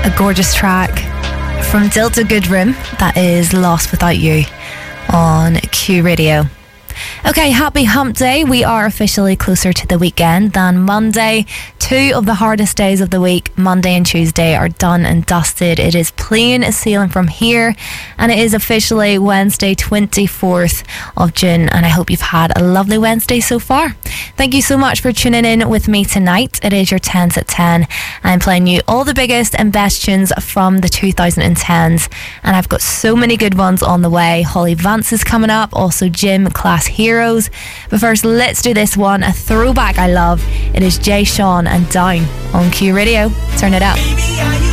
A gorgeous track from Delta Goodrem, that is Lost Without You on Q Radio. Okay, happy hump day. We are officially closer to the weekend than Monday. Two of the hardest days of the week, Monday and Tuesday, are done and dusted. It is plain sailing from here, and it is officially Wednesday 24th of June, and I hope you've had a lovely Wednesday so far. Thank you so much for tuning in with me tonight. It is your 10s at 10. I'm playing you all the biggest and best tunes from the 2010s, and I've got so many good ones on the way. Holly Vance is coming up, also Gym Class Heroes. But first, let's do this one, a throwback I love. It is Jay Sean and Down on Q Radio. Turn it up. Baby,